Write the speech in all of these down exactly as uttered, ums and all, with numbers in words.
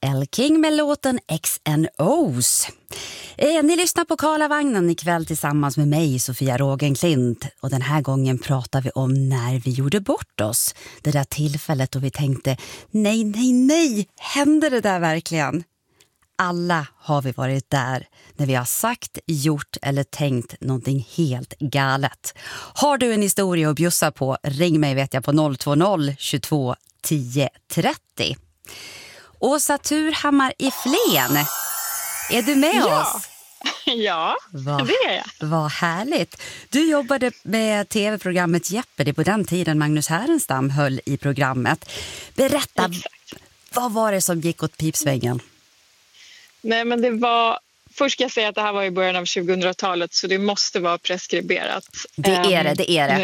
Elle King med låten X and O's. Eh, ni lyssnar på Karlavagnen ikväll tillsammans med mig, Sofia Rogenklint. Och den här gången pratar vi om när vi gjorde bort oss. Det där tillfället då vi tänkte, nej, nej, nej, hände det där verkligen? Alla har vi varit där när vi har sagt, gjort eller tänkt någonting helt galet. Har du en historia att bjussa på, ring mig vet jag på noll två noll tjugotvå tio trettio. Åsa Turhammar i Flen, är du med ja. oss? Ja, vad, det är jag. Vad härligt. Du jobbade med tv-programmet Jeopardy på den tiden Magnus Härenstam höll i programmet. Berätta, Exakt. Vad var det som gick åt pipsvängen? Nej, men det var... Först ska jag säga att det här var i början av tjugohundratalet, så det måste vara preskriberat. Det är det, det är det.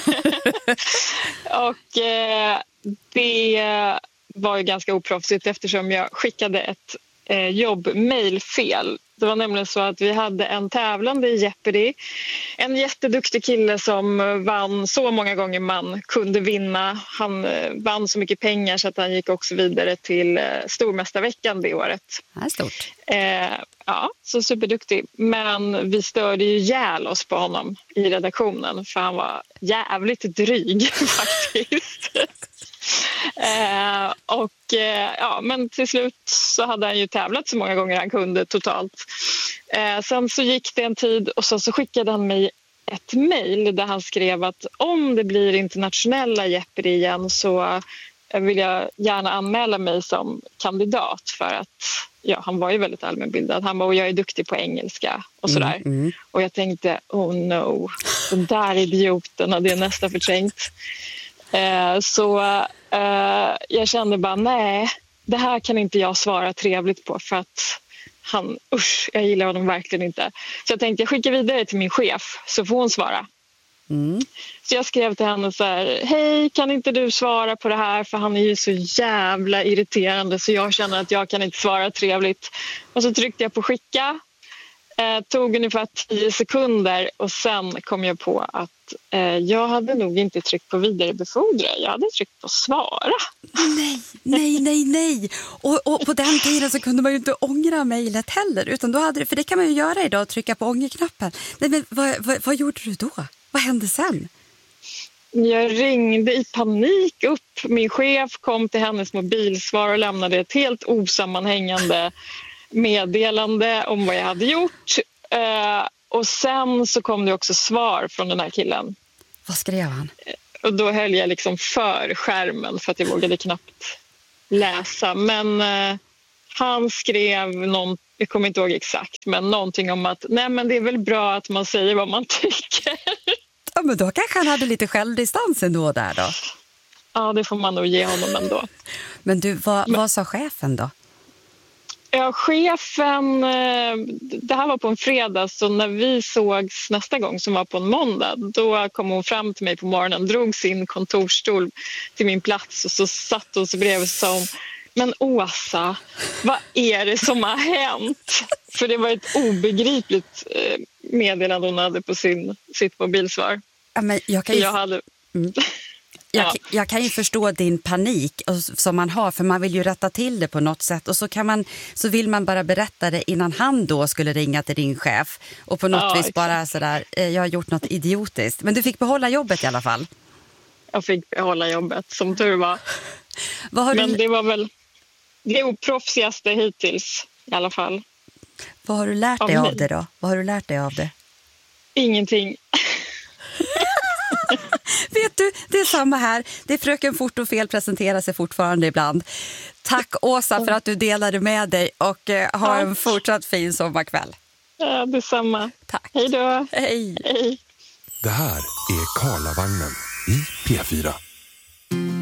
Och eh, det var ju ganska oproffsigt eftersom jag skickade ett eh, jobbmail fel. Det var nämligen så att vi hade en tävlande i Jeopardy. En jätteduktig kille som vann så många gånger man kunde vinna. Han eh, vann så mycket pengar så att han gick också vidare till eh, stormästarveckan det året. Det är stort. Eh, ja, så superduktig. Men vi störde ju ihjäl oss på honom i redaktionen för han var jävligt dryg faktiskt. Eh, och eh, ja, men till slut så hade han ju tävlat så många gånger han kunde totalt. Eh, sen så gick det en tid och så, så skickade han mig ett mejl där han skrev att om det blir internationella Jeopardy igen så vill jag gärna anmäla mig som kandidat för att ja, han var ju väldigt allmänbildad. Han bara, och jag är duktig på engelska och sådär. Mm, mm. Och jag tänkte, oh no, den där idioten hade jag nästan förträngt. Eh, så eh, jag kände bara, nej, det här kan inte jag svara trevligt på för att han, usch, jag gillar honom verkligen inte. Så jag tänkte, jag skickar vidare till min chef så får hon svara. Mm. Så jag skrev till henne så här, hej, kan inte du svara på det här för han är ju så jävla irriterande så jag känner att jag kan inte svara trevligt. Och så tryckte jag på skicka. Eh, tog ungefär tio sekunder och sen kom jag på att eh, jag hade nog inte tryckt på vidarebefordra. Jag hade tryckt på svara. Nej, nej, nej, nej. Och, och på den tiden så kunde man ju inte ångra mejlet heller. Utan då hade, för det kan man ju göra idag, trycka på ångerknappen. Nej, men vad, vad, vad gjorde du då? Vad hände sen? Jag ringde i panik upp. Min chef kom till hennes mobilsvar och lämnade ett helt osammanhängande meddelande om vad jag hade gjort. Uh, och sen så kom det också svar från den här killen. Vad skrev han? Och då höll jag liksom för skärmen för att jag vågade knappt läsa. Men uh, han skrev någon, jag kommer inte ihåg exakt, men någonting om att nej, men det är väl bra att man säger vad man tycker. Ja, men då kanske han hade lite självdistans ändå där då. Ja, det får man nog ge honom ändå. Men du, vad, men, vad sa chefen då? Ja, chefen, det här var på en fredag så när vi sågs nästa gång som var på en måndag då kom hon fram till mig på morgonen, drog sin kontorsstol till min plats och så satt hon så bredvid och sa hon, men Åsa, vad är det som har hänt? För det var ett obegripligt meddelande hon hade på sin, sitt mobilsvar. Ja, men jag kan ju... jag hade... Mm. Jag, ja. jag kan ju förstå din panik som man har, för man vill ju rätta till det på något sätt och så, kan man, så vill man bara berätta det innan han då skulle ringa till din chef och på något ja, vis exakt. Bara sådär, jag har gjort något idiotiskt. Men du fick behålla jobbet i alla fall. Jag fick behålla jobbet, som tur var. Vad har Men du... det var väl det oproffsigaste hittills i alla fall. Vad har du lärt dig av, av det då? Vad har du lärt dig av det? Ingenting. Vet du, det är samma här. Det är fröken fort och fel presenterar sig fortfarande ibland. Tack Åsa för att du delade med dig och eh, ha en fortsatt fin sommarkväll. Ja, detsamma. Tack. Hej då. Hej. Hej. Det här är Karlavagnen i P fyra.